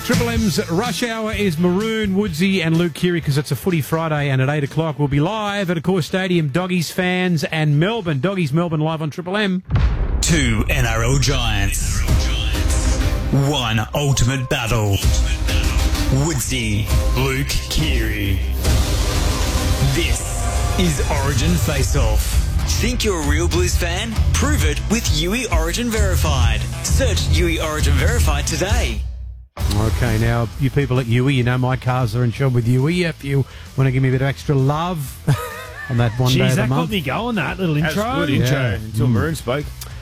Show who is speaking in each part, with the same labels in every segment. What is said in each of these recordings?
Speaker 1: Triple M's Rush Hour is Maroon, Woodsy and Luke Keary because it's a footy Friday, and at 8 o'clock we'll be live at Accor Stadium, Doggies fans and Melbourne. Doggies Melbourne live on Triple M.
Speaker 2: 2 NRL Giants. 1 Ultimate Battle. Woodsy, Luke Keary. This is Origin Face Off. Think you're a real Blues fan? Prove it with UE Origin Verified. Search UE Origin Verified today.
Speaker 1: Okay, now, you people at UE, you know my cars are insured with UE. If you want to give me a bit of extra love on that one day of the
Speaker 3: that got
Speaker 1: month.
Speaker 3: me going, that little intro.
Speaker 4: That's good intro
Speaker 1: Yeah.
Speaker 4: until Maroon spoke.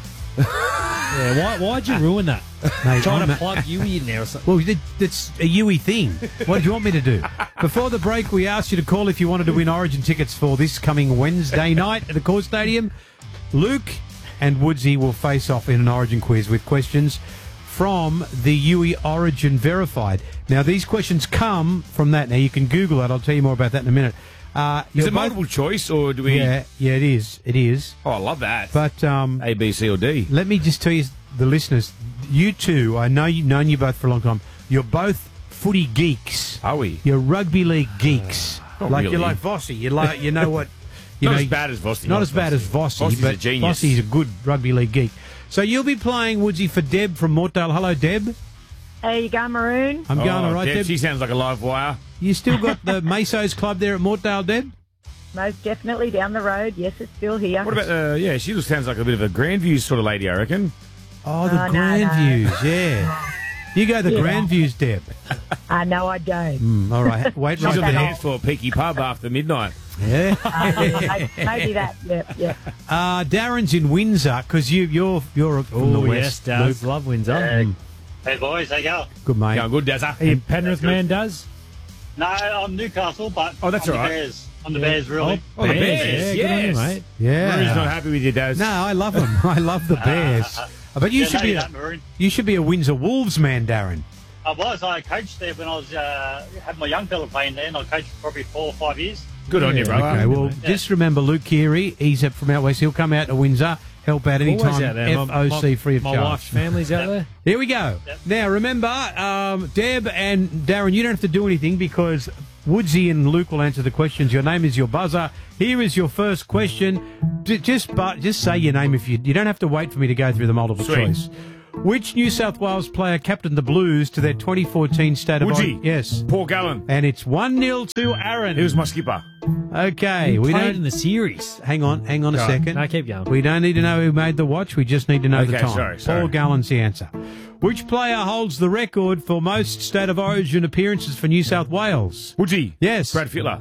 Speaker 3: Yeah, why'd you ruin that?
Speaker 1: Mate,
Speaker 3: Trying
Speaker 1: I'm
Speaker 3: to
Speaker 1: a-
Speaker 3: plug you in there or something.
Speaker 1: Well, it's a UE thing. What do you want me to do? Before the break, we asked you to call if you wanted to win Origin tickets for this coming Wednesday night at Accor Stadium. Luke and Woodsy will face off in an Origin quiz with questions from the UE Origin Verified. Now, these questions come from that. Now, you can Google it. I'll tell you more about that in a minute.
Speaker 4: Is
Speaker 1: you're
Speaker 4: it multiple choice or do we...
Speaker 1: Yeah, it is. It is.
Speaker 4: Oh, I love that.
Speaker 1: But
Speaker 4: A, B, C or D.
Speaker 1: let me just tell you, the listeners, you two, I know you've known you both for a long time. You're both footy geeks.
Speaker 4: Are we?
Speaker 1: You're rugby league geeks.
Speaker 4: Not
Speaker 1: Like
Speaker 4: really.
Speaker 1: you're like Vossi. You like, you know what? You
Speaker 4: Not
Speaker 1: know,
Speaker 4: as bad as Vossi.
Speaker 1: Not as bad as Vossi,
Speaker 4: Vossi's
Speaker 1: but
Speaker 4: a genius.
Speaker 1: Vossi's a good rugby league geek. So you'll be playing, Woodsy, for Deb from Mortdale. Hello, Deb.
Speaker 5: How you going, Maroon?
Speaker 1: I'm going all right,
Speaker 4: Deb,
Speaker 1: Deb.
Speaker 4: she sounds like a live wire.
Speaker 1: You still got the Mesos Club there at Mortdale, Deb?
Speaker 5: Most definitely down the road. Yes, it's still here.
Speaker 4: What about, she just sounds like a bit of a Grandview sort of lady, I reckon.
Speaker 1: Oh, the
Speaker 5: Oh, no,
Speaker 1: Grand
Speaker 5: no.
Speaker 1: Views, yeah. You go the
Speaker 5: Yeah.
Speaker 1: Grand Views, Deb.
Speaker 5: No, I don't.
Speaker 1: All right, wait
Speaker 4: She's
Speaker 1: right
Speaker 4: on the
Speaker 5: that
Speaker 1: there.
Speaker 4: dance floor, Peaky Pub after midnight.
Speaker 1: Yeah.
Speaker 5: Maybe that. Yep.
Speaker 1: Darren's in Windsor because you're from the
Speaker 3: Oh, yes,
Speaker 1: west.
Speaker 3: Daz.
Speaker 1: Luke.
Speaker 3: Love Windsor.
Speaker 6: Hey boys, how you go?
Speaker 1: Good mate.
Speaker 4: Going good, Dazza.
Speaker 3: Hey, Penrith man does?
Speaker 6: No, I'm Newcastle, but
Speaker 4: Oh, that's
Speaker 6: I'm
Speaker 4: all right.
Speaker 6: The Bears. I'm the Bears, really.
Speaker 4: Oh, the Bears,
Speaker 3: Yeah, good on you,
Speaker 4: yes.
Speaker 3: mate.
Speaker 1: Yeah.
Speaker 4: Maroon's not happy with you, Daz.
Speaker 1: No, I love them. I love the Bears. But you
Speaker 6: Yeah,
Speaker 1: should
Speaker 6: no,
Speaker 1: be
Speaker 6: you're
Speaker 1: a,
Speaker 6: not, Maroon.
Speaker 1: you should be a Windsor Wolves man, Darren.
Speaker 6: I coached there when I was had my young fella playing there, and I coached for probably 4 or 5 years.
Speaker 4: Good on you, brother.
Speaker 1: Okay, well, just remember Luke Keary. He's from out west. He'll come out to Windsor, help out
Speaker 3: Always
Speaker 1: anytime.
Speaker 3: out there.
Speaker 1: FOC free of
Speaker 3: my
Speaker 1: charge.
Speaker 3: wife's family's out there.
Speaker 1: Here we go.
Speaker 6: Yep.
Speaker 1: Now, remember, Deb and Darren, you don't have to do anything because Woodsy and Luke will answer the questions. Your name is your buzzer. Here is your first question. Just say your name if you don't have to wait for me to go through the multiple
Speaker 4: Sweet.
Speaker 1: choice. Which New South Wales player captained the Blues to their 2014 State of
Speaker 4: Woodsy.
Speaker 1: Origin? Yes.
Speaker 4: Paul Gallen.
Speaker 1: And it's 1-0 to Aaron.
Speaker 4: He was my skipper.
Speaker 1: Okay.
Speaker 3: He
Speaker 1: We
Speaker 3: played
Speaker 1: don't.
Speaker 3: in the series.
Speaker 1: Hang on a
Speaker 4: Go on.
Speaker 1: second.
Speaker 3: No, keep going.
Speaker 1: We don't need to know who made the watch. We just need to know the
Speaker 4: Okay,
Speaker 1: time.
Speaker 4: sorry.
Speaker 1: Paul Gallen's the answer. Which player holds the record for most State of Origin appearances for New South Wales?
Speaker 4: Woody.
Speaker 1: Yes.
Speaker 4: Brad Fittler.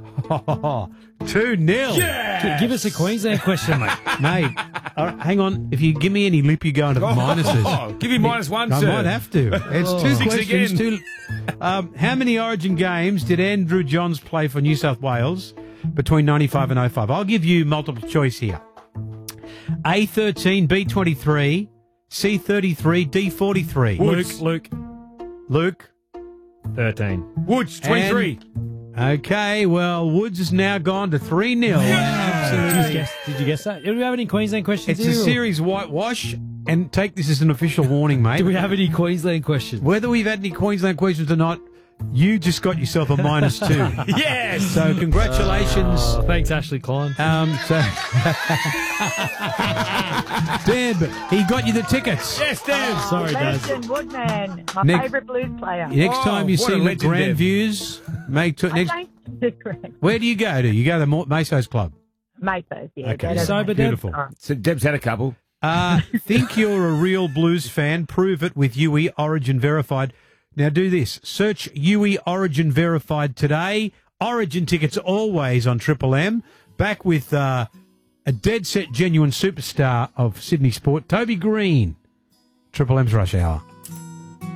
Speaker 1: 2-0.
Speaker 4: Yeah.
Speaker 3: Give us a Queensland question, mate.
Speaker 1: Mate, hang on. If you give me any lip, you go into the minuses.
Speaker 4: Oh, give you -1,
Speaker 1: I
Speaker 4: sir.
Speaker 1: might have to. It's two
Speaker 4: Six
Speaker 1: questions.
Speaker 4: again.
Speaker 1: How many Origin games did Andrew Johns play for New South Wales between 95 and 05? I'll give you multiple choice here. A13, B23, C33, D43.
Speaker 4: Woods.
Speaker 1: Luke.
Speaker 3: 13.
Speaker 4: Woods, 23.
Speaker 1: Okay, well, Woods has now gone to 3-0.
Speaker 3: Did you guess that? Do we have any Queensland questions
Speaker 1: It's a
Speaker 3: here, or-
Speaker 1: series whitewash, and take this as an official warning, mate.
Speaker 3: Do we have any Queensland questions?
Speaker 1: Whether we've had any Queensland questions or not, you just got yourself a -2.
Speaker 4: Yes.
Speaker 1: So congratulations.
Speaker 3: Thanks, Ashley Klein.
Speaker 1: Deb, he got you the tickets.
Speaker 4: Yes, Deb.
Speaker 3: Sorry, Daz.
Speaker 5: Legend, Woodman, my
Speaker 1: Nick-
Speaker 5: favourite blues player.
Speaker 1: Next time you
Speaker 4: what
Speaker 1: see
Speaker 4: a
Speaker 1: him at
Speaker 4: legend,
Speaker 1: Grand
Speaker 4: Deb.
Speaker 1: Views,
Speaker 5: Correct.
Speaker 1: where do you go to? You go to the Mesos Club.
Speaker 5: Mesos, yeah.
Speaker 1: Okay,
Speaker 5: that is-
Speaker 3: sober, Deb?
Speaker 1: Beautiful.
Speaker 5: All right.
Speaker 4: So Deb's had a couple.
Speaker 1: Think you're a real blues fan? Prove it with UE Origin Verified. Now do this. Search UE Origin Verified today. Origin tickets always on Triple M. Back with a dead set genuine superstar of Sydney sport, Toby Green. Triple M's Rush Hour.